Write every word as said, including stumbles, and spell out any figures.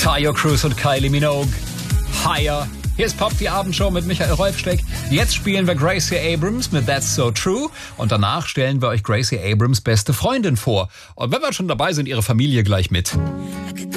Tayo Cruz und Kylie Minogue. Higher. Hier ist Pop, die Abendshow mit Michael Rolfsteck. Jetzt spielen wir Gracie Abrams mit That's So True. Und danach stellen wir euch Gracie Abrams' beste Freundin vor. Und wenn wir schon dabei sind, ihre Familie gleich mit.